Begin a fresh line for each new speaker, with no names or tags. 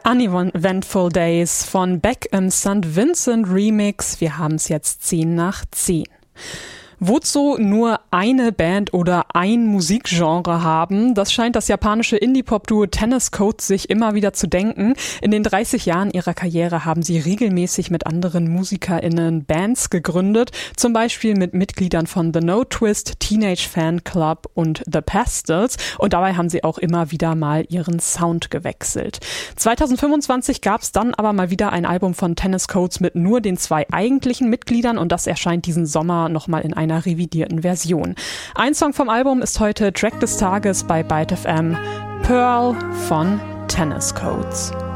Uneventful Days von Beck im St. Vincent Remix. Wir haben es jetzt 10 nach 10. Wozu nur eine Band oder ein Musikgenre haben, das scheint das japanische Indie-Pop-Duo Tennis Coats sich immer wieder zu denken. In den 30 Jahren ihrer Karriere haben sie regelmäßig mit anderen MusikerInnen Bands gegründet, zum Beispiel mit Mitgliedern von The No Twist, Teenage Fan Club und The Pastels, und dabei haben sie auch immer wieder mal ihren Sound gewechselt. 2025 gab es dann aber mal wieder ein Album von Tennis Coats mit nur den 2 eigentlichen Mitgliedern, und das erscheint diesen Sommer nochmal in einer revidierten Version. Ein Song vom Album ist heute Track des Tages bei Byte FM, Pearl von Tennis Coats.